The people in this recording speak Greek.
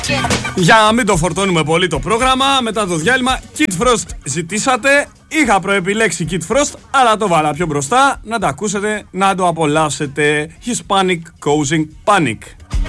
Για να μην το φορτώνουμε πολύ το πρόγραμμα, μετά το διάλειμμα, Kid Frost ζητήσατε. Είχα προεπιλέξει Kid Frost, αλλά το βάλα πιο μπροστά. Να τα ακούσετε, να το απολαύσετε. Hispanic Causing Panic.